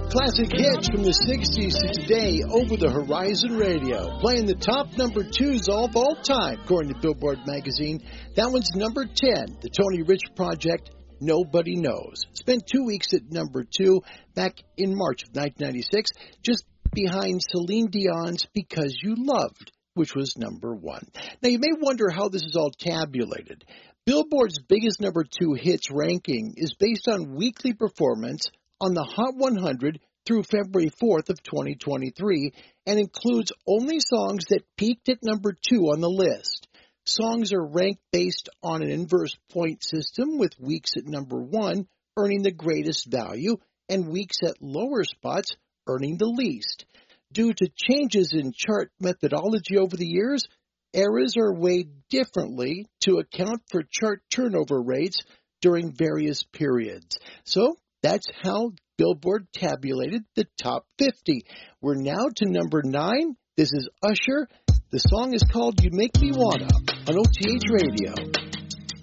classic hits from the 60s to today over the Horizon Radio. Playing the top number 2s of all time, according to Billboard magazine. That one's number 10, the Tony Rich Project, Nobody Knows. Spent 2 weeks at number 2 back in March of 1996, just behind Celine Dion's Because You Loved, which was number 1. Now, you may wonder how this is all tabulated. Billboard's biggest number 2 hits ranking is based on weekly performance on the Hot 100 through February 4th of 2023 and includes only songs that peaked at number 2 on the list. Songs are ranked based on an inverse point system, with weeks at number 1 earning the greatest value and weeks at lower spots earning the least. Due to changes in chart methodology over the years, eras are weighed differently to account for chart turnover rates during various periods. So that's how Billboard tabulated the top 50. We're now to number 9. This is Usher. The song is called You Make Me Wanna on OTH Radio.